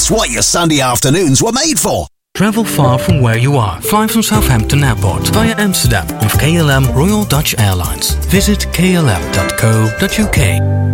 It's what your Sunday afternoons were made for. Travel far from where you are. Fly from Southampton Airport via Amsterdam with KLM Royal Dutch Airlines. Visit klm.co.uk.